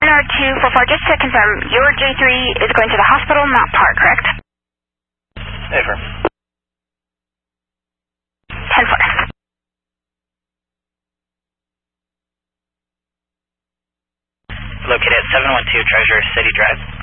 R244, just to confirm, your J3 is going to the hospital, not park, correct? Affirm. 10-4. Located at 712 Treasure City Drive.